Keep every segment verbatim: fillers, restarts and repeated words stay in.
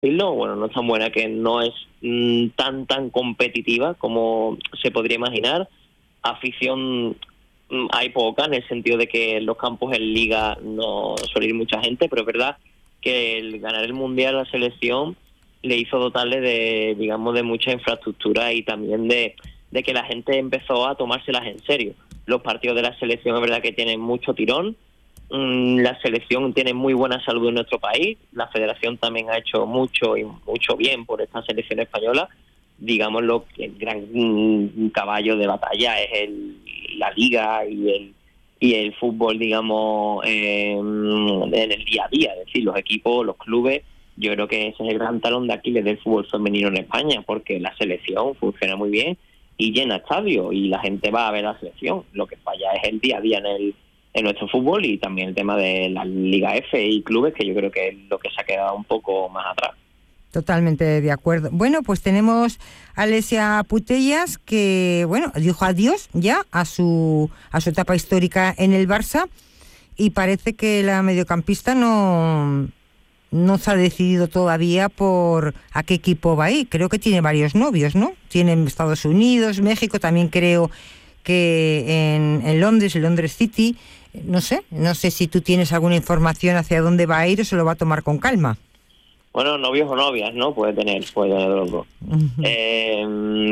decirlo, bueno, no es tan buena, que no es mmm, tan tan competitiva como se podría imaginar. Afición mmm, hay poca, en el sentido de que en los campos en Liga no suele ir mucha gente, pero es verdad que el ganar el Mundial a la selección le hizo dotarle de, digamos, de mucha infraestructura y también de, de que la gente empezó a tomárselas en serio. Los partidos de la selección es verdad que tienen mucho tirón. La selección tiene muy buena salud en nuestro país. La federación también ha hecho mucho y mucho bien por esta selección española. Digamos, lo que el gran caballo de batalla es el, la liga y el y el fútbol, digamos, eh, en el día a día. Es decir, los equipos, los clubes. Yo creo que ese es el gran talón de Aquiles del fútbol femenino en España, porque la selección funciona muy bien y llena estadios y la gente va a ver la selección. Lo que falla es el día a día en el en nuestro fútbol y también el tema de la Liga F y clubes, que yo creo que es lo que se ha quedado un poco más atrás. Totalmente de acuerdo. Bueno, pues tenemos a Alessia Putellas, que, bueno, dijo adiós ya a su a su etapa histórica en el Barça, y parece que la mediocampista no... no se ha decidido todavía por a qué equipo va a ir. Creo que tiene varios novios, ¿no? Tiene en Estados Unidos, México, también creo que en, en Londres, en Londres City. No sé, no sé si tú tienes alguna información hacia dónde va a ir o se lo va a tomar con calma. Bueno, novios o novias, ¿no? Puede tener, puede tener los dos. Uh-huh. Eh,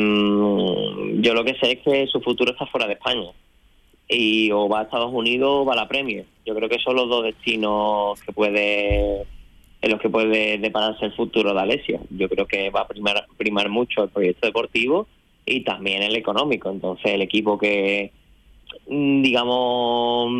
yo lo que sé es que su futuro está fuera de España. Y o va a Estados Unidos o va a la Premier. Yo creo que son los dos destinos que puede... en los que puede depararse el futuro de Alessia. Yo creo que va a primar, primar mucho el proyecto deportivo y también el económico. Entonces el equipo que, digamos,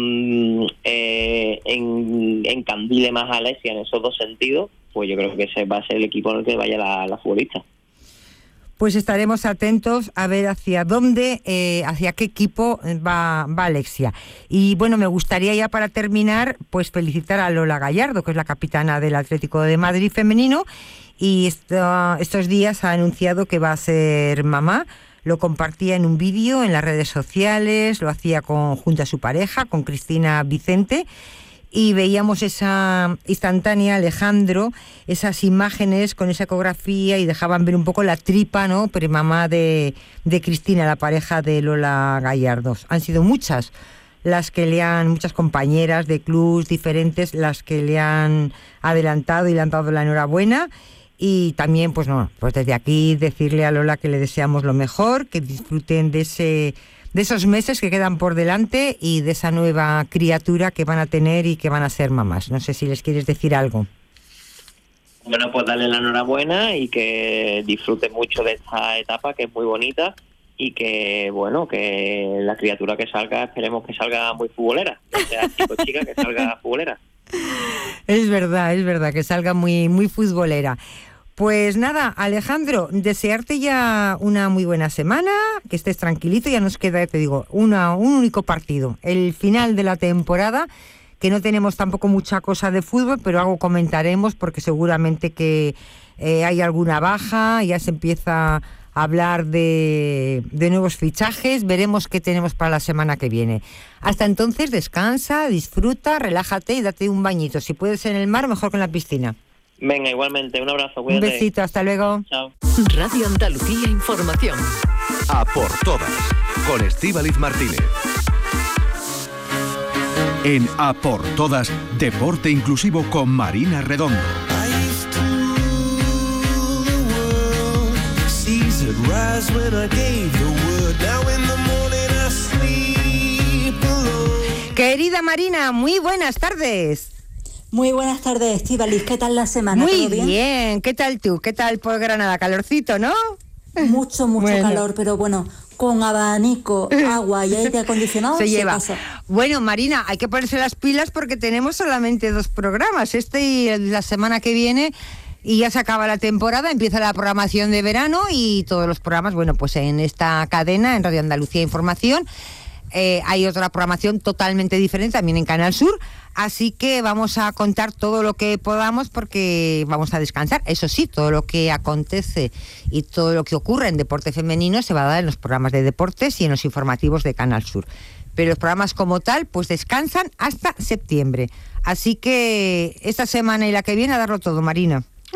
eh, en, encandile más a Alessia en esos dos sentidos, pues yo creo que ese va a ser el equipo en el que vaya la, la futbolista. Pues estaremos atentos a ver hacia dónde, eh, hacia qué equipo va, va Alessia. Y bueno, me gustaría ya para terminar, pues felicitar a Lola Gallardo, que es la capitana del Atlético de Madrid femenino, y esto, estos días ha anunciado que va a ser mamá. Lo compartía en un vídeo en las redes sociales, lo hacía con, junto a su pareja, con Cristina Vicente, y veíamos esa instantánea, Alejandro, esas imágenes con esa ecografía, y dejaban ver un poco la tripa, ¿no?, premamá de, de Cristina, la pareja de Lola Gallardo. Han sido muchas las que le han, muchas compañeras de clubs diferentes, las que le han adelantado y le han dado la enhorabuena. Y también, pues no, pues desde aquí decirle a Lola que le deseamos lo mejor, que disfruten de ese... de esos meses que quedan por delante y de esa nueva criatura que van a tener y que van a ser mamás. No sé si les quieres decir algo. Bueno, pues darle la enhorabuena y que disfruten mucho de esta etapa, que es muy bonita, y que, bueno, que la criatura que salga, esperemos que salga muy futbolera. O sea, chico chica, que salga futbolera. Es verdad, es verdad, que salga muy, muy futbolera. Pues nada, Alejandro, desearte ya una muy buena semana, que estés tranquilito. Ya nos queda, te digo, una, un único partido, el final de la temporada, que no tenemos tampoco mucha cosa de fútbol, pero algo comentaremos porque seguramente que eh, hay alguna baja, ya se empieza a hablar de, de nuevos fichajes, veremos qué tenemos para la semana que viene. Hasta entonces descansa, disfruta, relájate y date un bañito. Si puedes en el mar, mejor que en la piscina. Venga, igualmente, un abrazo, cuídate. Un besito, hasta luego. Chao. Radio Andalucía Información. A por todas, con Estíbaliz Martínez. En A por todas, deporte inclusivo con Marina Redondo. Querida Marina, muy buenas tardes. Muy buenas tardes, Estíbaliz. ¿Qué tal la semana? Muy ¿Todo bien? bien. ¿Qué tal tú? ¿Qué tal por Granada? Calorcito, ¿no? Mucho, mucho bueno. calor, pero bueno, con abanico, agua y aire acondicionado se, se lleva. Pasa. Bueno, Marina, hay que ponerse las pilas porque tenemos solamente dos programas, este y la semana que viene, y ya se acaba la temporada, empieza la programación de verano y todos los programas, bueno, pues en esta cadena, en Radio Andalucía Información. Eh, hay otra programación totalmente diferente también en Canal Sur, así que vamos a contar todo lo que podamos porque vamos a descansar. Eso sí, todo lo que acontece y todo lo que ocurre en deporte femenino se va a dar en los programas de deportes y en los informativos de Canal Sur. Pero los programas como tal pues descansan hasta septiembre, así que esta semana y la que viene a darlo todo, Marina.